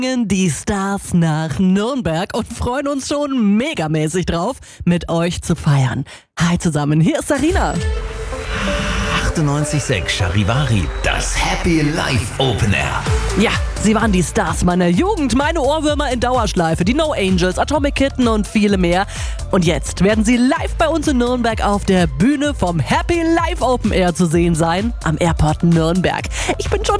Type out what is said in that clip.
Die Stars nach Nürnberg und freuen uns schon megamäßig drauf, mit euch zu feiern. Hi zusammen, hier ist Sarina. 98.6 Charivari, das Happy Life Open Air. Ja, sie waren die Stars meiner Jugend, meine Ohrwürmer in Dauerschleife, die No Angels, Atomic Kitten und viele mehr. Und jetzt werden sie live bei uns in Nürnberg auf der Bühne vom Happy Life Open Air zu sehen sein, am Airport Nürnberg. Ich bin schon